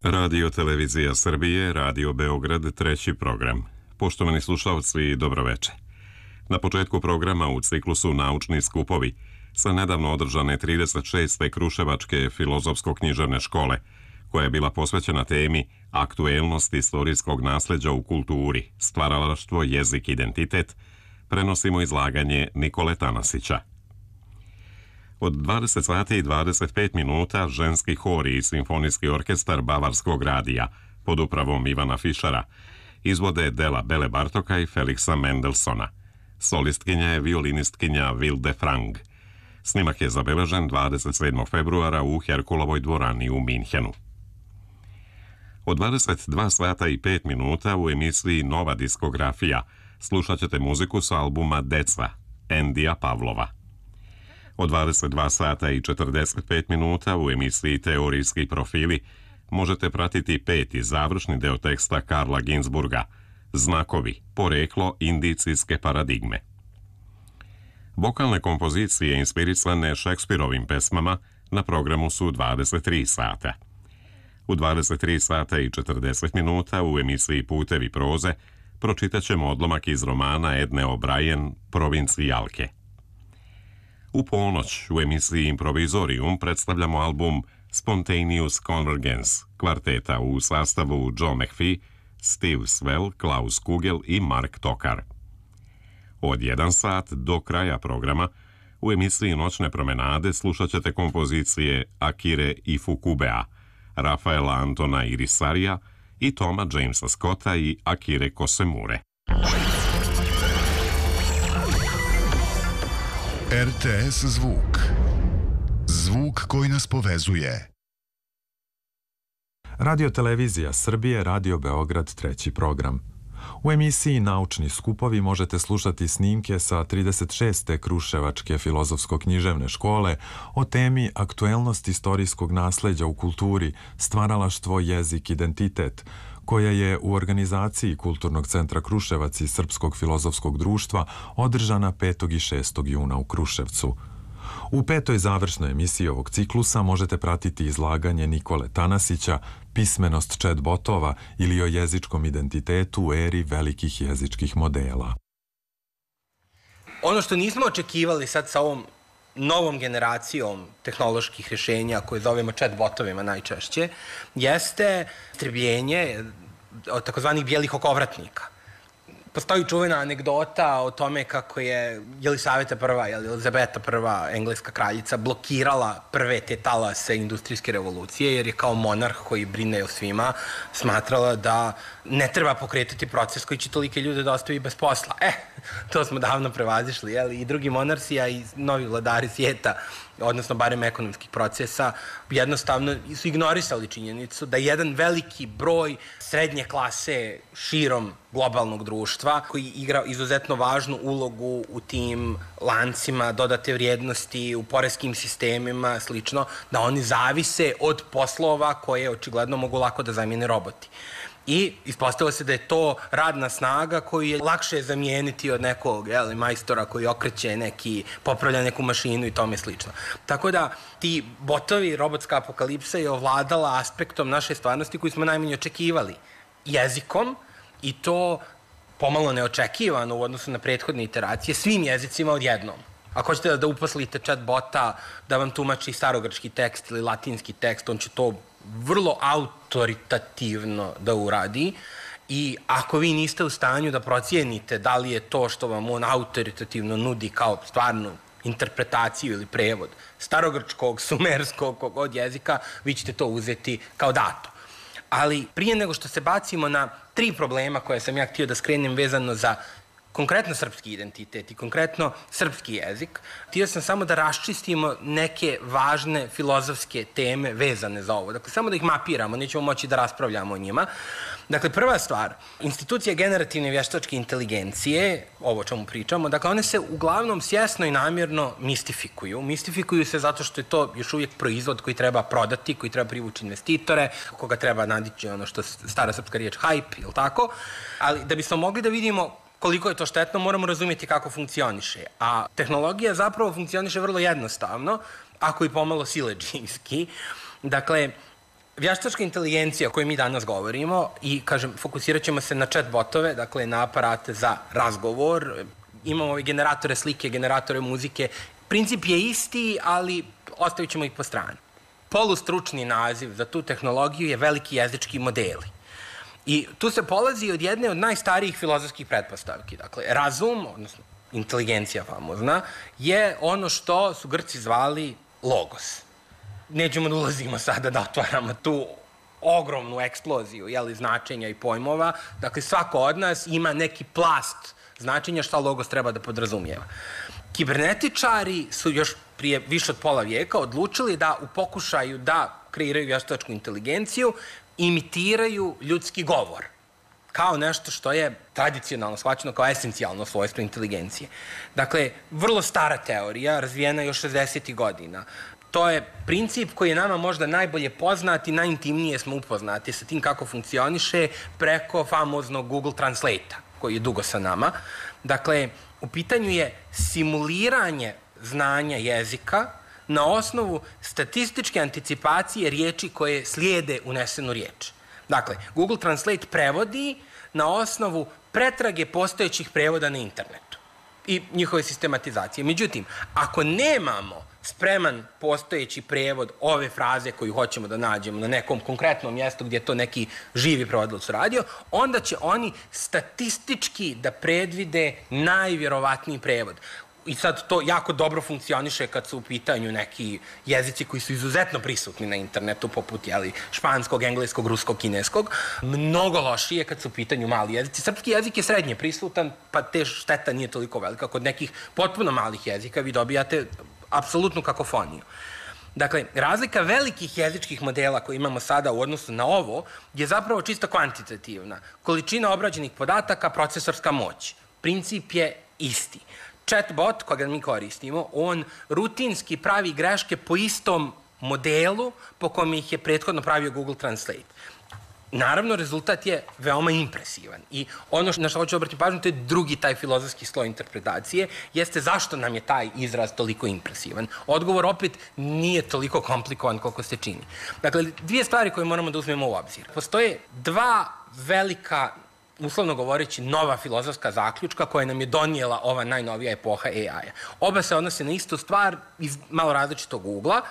Radio Televizija Srbije, Radio Beograd, treći program. Poštovani slušalci, dobroveče. Na početku programa u ciklusu Naučni skupovi sa nedavno održane 36. Kruševačke filozofsko-književne škole, koja je bila posvećena temi aktuelnost istorijskog nasleđa u kulturi, stvaralaštvo, jezik, identitet, prenosimo izlaganje Nikole Tanasića. Od 20 sati i 25 minuta ženski hor i simfonijski orkestar Bavarskog radija pod upravom Ivana Fišara izvode dela Bele Bartoka i Feliksa Mendelsona. Solistkinja je violinistkinja Vilde Frang. Snimak je zabeležen 27. februara u Herkulovoj dvorani u Minhenu. Od 22 sata i 5 minuta u emisiji Nova diskografija slušat ćete muziku sa albuma Deca, Endija Pavlova. Od 22 sata i 45 minuta u emisiji Teorijski profili možete pratiti peti završni deo teksta Karla Ginsburga, Znakovi, poreklo indicijske paradigme. Vokalne kompozicije inspirisane Šekspirovim pesmama na programu su 23 sata. U 23 sata i 40 minuta u emisiji Putevi proze pročitat ćemo odlomak iz romana Edne O'Brien Provincijalke. U ponoć u emisiji Improvizorium predstavljamo album Spontaneous Convergence kvarteta u sastavu Joe McPhee, Steve Swell, Klaus Kugel i Mark Tokar. Od 1 sat do kraja programa u emisiji Noćne promenade slušat ćete kompozicije Akire Ifukubea, Rafaela Antona Irisarija i Toma Jamesa Scotta i Akire Kosemure. RTS zvuk. Zvuk koji nas povezuje. Radio Televizija Srbije, Radio Beograd, treći program. U emisiji Naučni skupovi možete slušati snimke sa 36. Kruševačke filozofsko-književne škole o temi aktuelnost istorijskog nasleđa u kulturi, stvaralaštvo, jezik, identitet, koja je u organizaciji Kulturnog centra Kruševac i Srpskog filozofskog društva održana 5. i 6. juna u Kruševcu. U petoj završnoj emisiji ovog ciklusa možete pratiti izlaganje Nikole Tanasića Pismenost chatbotova ili o jezičkom identitetu u eri velikih jezičkih modela. Ono što nismo očekivali sad sa ovom novom generacijom tehnoloških rješenja koje zovemo chatbotovima najčešće, jeste istrebljenje od takozvanih bijelih okovratnika. Postoji čuvena anegdota o tome kako je Jelisaveta I, Elizabeta I, engleska kraljica, blokirala prve te talase industrijske revolucije, jer je kao monarh koji brine o svima smatrala da ne treba pokretati proces koji će tolike ljude da ostavi bez posla. To smo davno prevazišli, i drugi monarsi, a i novi vladari svijeta, odnosno barem ekonomskih procesa, jednostavno su ignorisali činjenicu da jedan veliki broj srednje klase širom globalnog društva, koji igra izuzetno važnu ulogu u tim lancima dodate vrijednosti, u poreskim sistemima, slično, da oni zavise od poslova koje očigledno mogu lako da zamijene roboti. I ispostavilo se da je to radna snaga koju je lakše zamijeniti od nekog majstora koji okreće popravlja neku mašinu i tome slično. Tako da ti botovi, robotska apokalipsa je ovladala aspektom naše stvarnosti koju smo najmanje očekivali. Jezikom, i to pomalo neočekivano u odnosu na prethodne iteracije, svim jezicima odjednom. Ako hoćete da uposlite chatbota da vam tumači starogrčki tekst ili latinski tekst, on će to vrlo autoritativno da uradi, i ako vi niste u stanju da procijenite da li je to što vam on autoritativno nudi kao stvarnu interpretaciju ili prevod starogrčkog, sumerskog, kogod jezika, vi ćete to uzeti kao dato. Ali prije nego što se bacimo na 3 problema koje sam ja htio da skrenem vezano za konkretno srpski identitet i konkretno srpski jezik, htio sam samo da raščistimo neke važne filozofske teme vezane za ovo. Dakle, samo da ih mapiramo, nećemo moći da raspravljamo o njima. Dakle, prva stvar, institucije generativne vještačke inteligencije, ovo o čemu pričamo, dakle, one se uglavnom svjesno i namjerno mistifikuju. Mistifikuju se zato što je to još uvijek proizvod koji treba prodati, koji treba privući investitore, koga treba nadići ono što stara srpska riječ hype, ili tako? Ali da bismo mogli da vidimo koliko je to štetno, moramo razumjeti kako funkcioniše. A tehnologija zapravo funkcioniše vrlo jednostavno, ako i pomalo siledžijski. Dakle, Vještačka inteligencija o kojoj mi danas govorimo i, kažem, fokusirat ćemo se na chat botove, dakle na aparate za razgovor, imamo ove generatore slike, generatore muzike, princip je isti, ali ostavit ćemo ih po strani. Polustručni naziv za tu tehnologiju je veliki jezički modeli. I tu se polazi od jedne od najstarijih filozofskih pretpostavki. Dakle, razum, odnosno inteligencija famozna, je ono što su Grci zvali logos. Nećemo da ulazimo sada da otvaramo tu ogromnu eksploziju značenja i pojmova. Dakle, svako od nas ima neki plast značenja šta logos treba da podrazumijeva. Kibernetičari su još prije više od pola vijeka odlučili da u pokušaju da kreiraju vještačku inteligenciju imitiraju ljudski govor kao nešto što je tradicionalno shvaćeno kao esencijalno svojstvo inteligencije. Dakle, vrlo stara teorija, razvijena još 60. godina. To je princip koji je nama možda najbolje poznat i najintimnije smo upoznati sa tim kako funkcioniše preko famoznog Google Translate-a, koji je dugo sa nama. Dakle, u pitanju je simuliranje znanja jezika na osnovu statističke anticipacije riječi koje slijede unesenu riječ. Dakle, Google Translate prevodi na osnovu pretrage postojećih prevoda na internetu i njihove sistematizacije. Međutim, ako nemamo spreman postojeći prevod ove fraze koju hoćemo da nađemo na nekom konkretnom mjestu gdje je to neki živi prevodilac uradio, onda će oni statistički da predvide najvjerovatniji prevod. I sad to jako dobro funkcioniše kad su u pitanju neki jezici koji su izuzetno prisutni na internetu, poput španskog, engleskog, ruskog, kineskog. Mnogo lošije kad su u pitanju mali jezici. Srpski jezik je srednje prisutan, pa te šteta nije toliko velika. Kod nekih potpuno malih jezika vi dobijate apsolutnu kakofoniju. Dakle, razlika velikih jezičkih modela koje imamo sada u odnosu na ovo je zapravo čisto kvantitativna. Količina obrađenih podataka, procesorska moć. Princip je isti. Chatbot, koga mi koristimo, on rutinski pravi greške po istom modelu po kome ih je prethodno pravio Google Translate. Naravno, rezultat je veoma impresivan i ono na što hoću obratiti pažnju, to je drugi taj filozofski sloj interpretacije, jeste zašto nam je taj izraz toliko impresivan. Odgovor opet nije toliko komplikovan koliko se čini. Dakle, dvije stvari koje moramo da uzmemo u obzir. Postoje dva velika, uslovno govoreći, nova filozofska zaključka koja nam je donijela ova najnovija epoha AI-a. Oba se odnose na istu stvar iz malo različitog ugla,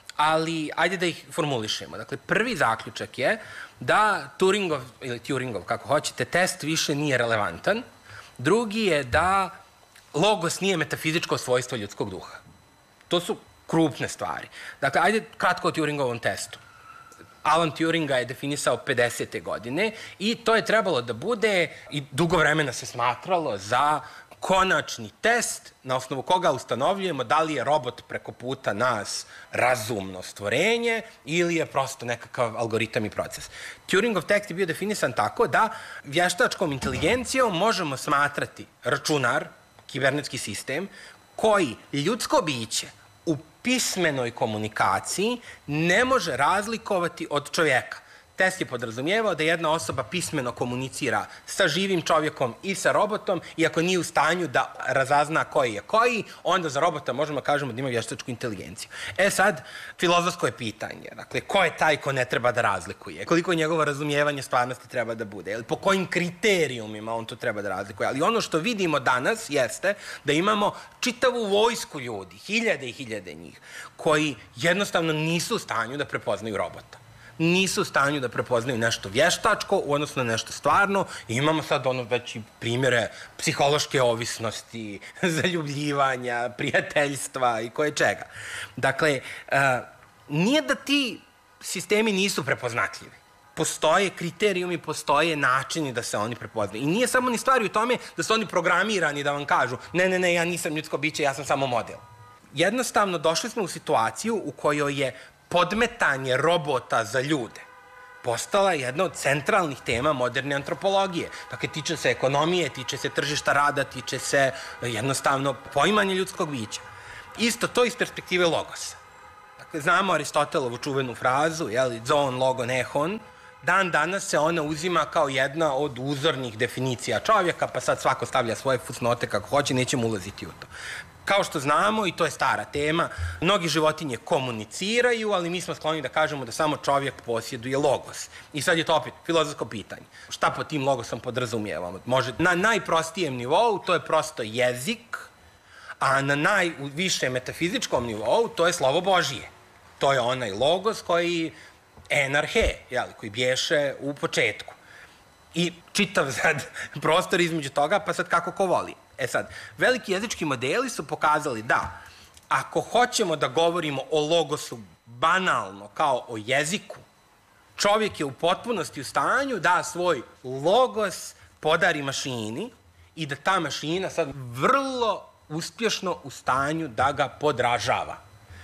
ali ajde da ih formulišemo. Dakle, prvi zaključak je da Turingov, kako hoćete, test više nije relevantan. Drugi je da logos nije metafizičko svojstvo ljudskog duha. To su krupne stvari. Dakle, ajde kratko o Turingovom testu. Alan Turing ga je definisao 50. godine i to je trebalo da bude, i dugo vremena se smatralo, za konačni test na osnovu koga ustanovljujemo da li je robot preko puta nas razumno stvorenje ili je prosto nekakav algoritam i proces. Turingov tekst je bio definisan tako da vještačkom inteligencijom možemo smatrati računar, kibernetski sistem, koji ljudsko biće u pismenoj komunikaciji ne može razlikovati od čovjeka. Test je podrazumijevao da jedna osoba pismeno komunicira sa živim čovjekom i sa robotom i ako nije u stanju da razazna koji je koji, onda za robota možemo kažemo da ima vještačku inteligenciju. Sad, filozofsko je pitanje. Dakle, ko je taj ko ne treba da razlikuje? Koliko njegovo razumijevanje stvarnosti treba da bude? Po kojim kriterijumima on to treba da razlikuje? Ali ono što vidimo danas jeste da imamo čitavu vojsku ljudi, hiljade i hiljade njih, koji jednostavno nisu u stanju da prepoznaju robota. Nisu u stanju da prepoznaju nešto vještačko u odnosu na nešto stvarno i imamo sad već i primjere psihološke ovisnosti, zaljubljivanja, prijateljstva i koje čega. Dakle, nije da ti sistemi nisu prepoznatljivi. Postoje kriterijumi, postoje načini da se oni prepoznaju. I nije samo ni stvari u tome da su oni programirani da vam kažu ne, ja nisam ljudsko biće, ja sam samo model. Jednostavno, došli smo u situaciju u kojoj je podmetanje robota za ljude postala jedna od centralnih tema moderne antropologije. Dakle, tiče se ekonomije, tiče se tržišta rada, tiče se jednostavno poimanja ljudskog bića. Isto to iz perspektive logosa. Dakle, znamo Aristotelovu čuvenu frazu, zoon, logon, ehon. Dan danas se ona uzima kao jedna od uzornih definicija čovjeka, pa sad svako stavlja svoje fusnote kako hoće, nećemo ulaziti u to. Kao što znamo, i to je stara tema, mnogi životinje komuniciraju, ali mi smo skloni da kažemo da samo čovjek posjeduje logos. I sad je to opet filozofsko pitanje. Šta pod tim logosom podrazumijevamo? Može na najprostijem nivou, to je prosto jezik, a na najvišem metafizičkom nivou to je slovo Božije. To je onaj logos koji enarhe, koji bješe u početku. I čitav sad prostor između toga, pa sad kako ko voli. Sad, veliki jezički modeli su pokazali da ako hoćemo da govorimo o logosu banalno kao o jeziku, čovjek je u potpunosti u stanju da svoj logos podari mašini i da ta mašina sad vrlo uspješno u stanju da ga podražava.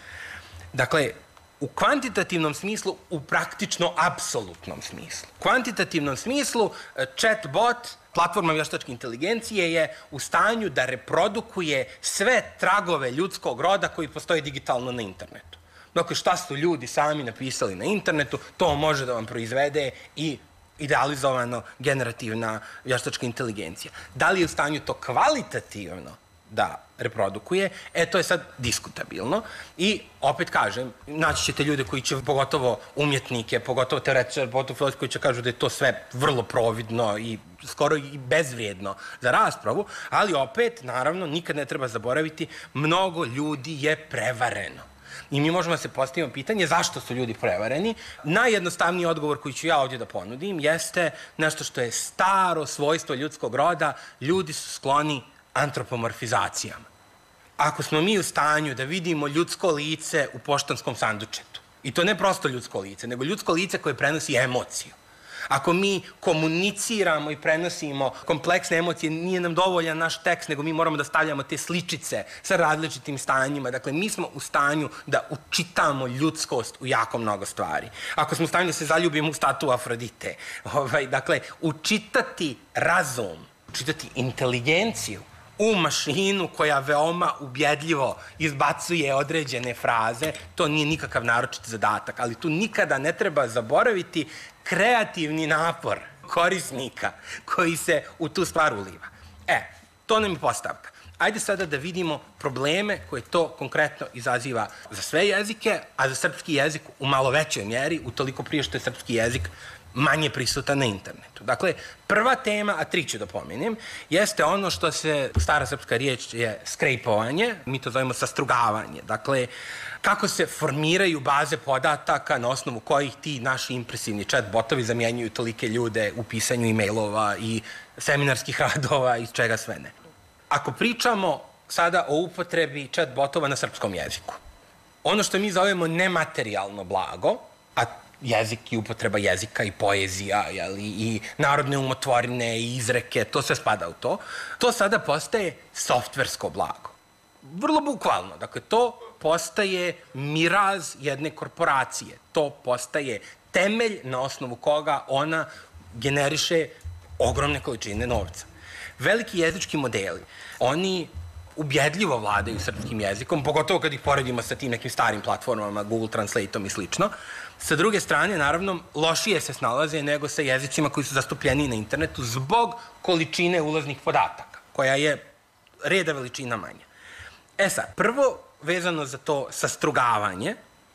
Dakle, u kvantitativnom smislu, u praktično apsolutnom smislu. U kvantitativnom smislu, chatbot, platforma vještačke inteligencije, je u stanju da reprodukuje sve tragove ljudskog roda koji postoje digitalno na internetu. Dakle, šta su ljudi sami napisali na internetu, to može da vam proizvede i idealizovano generativna vještačka inteligencija. Da li je u stanju to kvalitativno da reprodukuje, to je sad diskutabilno i opet kažem, naći ćete ljude koji će, pogotovo umjetnike, pogotovo teoretičare, pogotovo filozofi koji će kažu da je to sve vrlo providno i skoro i bezvrijedno za raspravu, ali opet, naravno, nikad ne treba zaboraviti, mnogo ljudi je prevareno. I mi možemo da se postavimo pitanje zašto su ljudi prevareni. Najjednostavniji odgovor koji ću ja ovdje da ponudim jeste nešto što je staro svojstvo ljudskog roda, ljudi su skloni antropomorfizacijama. Ako smo mi u stanju da vidimo ljudsko lice u poštanskom sandučetu, i to ne prosto ljudsko lice, nego ljudsko lice koje prenosi emociju, ako mi komuniciramo i prenosimo kompleksne emocije, nije nam dovoljan naš tekst, nego mi moramo da stavljamo te sličice sa različitim stanjima. Dakle, mi smo u stanju da učitamo ljudskost u jako mnogo stvari. Ako smo u stanju da se zaljubimo u statu Afrodite, dakle, učitati razum, učitati inteligenciju u mašinu koja veoma ubjedljivo izbacuje određene fraze, to nije nikakav naročit zadatak, ali tu nikada ne treba zaboraviti kreativni napor korisnika koji se u tu stvar uliva. To nam je postavka. Ajde sada da vidimo probleme koje to konkretno izaziva za sve jezike, a za srpski jezik u malo većoj mjeri, utoliko prije što je srpski jezik manje prisutan na internetu. Dakle, prva tema, a 3 ću da pomenem, jeste ono što se, stara srpska riječ je skrejpovanje, mi to zovemo sastrugavanje. Dakle, kako se formiraju baze podataka na osnovu kojih ti naši impresivni chat botovi zamjenjuju tolike ljude u pisanju e-mailova i seminarskih radova i čega sve ne. Ako pričamo sada o upotrebi chat botova na srpskom jeziku, ono što mi zovemo nematerijalno blago, a jezik i upotreba jezika i poezija i narodne umotvorine i izreke, to sve spada u to, to sada postaje softversko blago. Vrlo bukvalno, dakle, to postaje miraz jedne korporacije, to postaje temelj na osnovu koga ona generiše ogromne količine novca. Veliki jezički modeli, oni ubjedljivo vladaju srpskim jezikom, pogotovo kad ih poredimo sa tim nekim starim platformama, Google Translateom i slično. Sa druge strane, naravno, lošije se snalaze nego sa jezicima koji su zastupljeni na internetu zbog količine ulaznih podataka, koja je reda veličina manja. Sad, prvo, vezano za to sastrugavanje,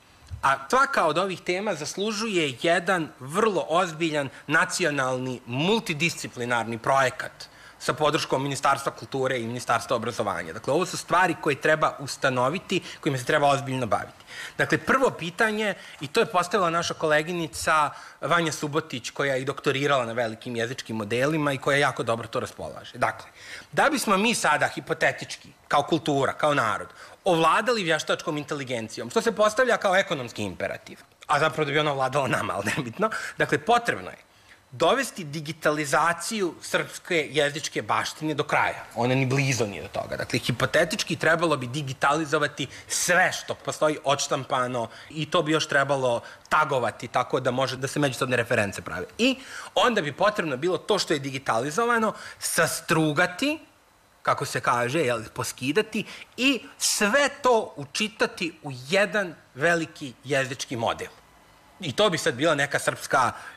a svaka od ovih tema zaslužuje jedan vrlo ozbiljan nacionalni multidisciplinarni projekat sa podrškom Ministarstva kulture i Ministarstva obrazovanja. Dakle, ovo su stvari koje treba ustanoviti, kojima se treba ozbiljno baviti. Dakle, prvo pitanje, i to je postavila naša koleginica Vanja Subotić, koja je i doktorirala na velikim jezičkim modelima i koja jako dobro to raspolaže. Dakle, da bismo mi sada, hipotetički, kao kultura, kao narod, ovladali vještačkom inteligencijom, što se postavlja kao ekonomski imperativ, a zapravo da bi ona ovladala nama, ali nebitno, dakle, potrebno je dovesti digitalizaciju srpske jezičke baštine do kraja. Ona ni blizu nije do toga. Dakle, hipotetički trebalo bi digitalizovati sve što postoji odštampano i to bi još trebalo tagovati tako da može da se međusobne reference prave. I onda bi potrebno bilo to što je digitalizovano sastrugati, kako se kaže, poskidati i sve to učitati u jedan veliki jezički model. I to bi sad bila neka srpska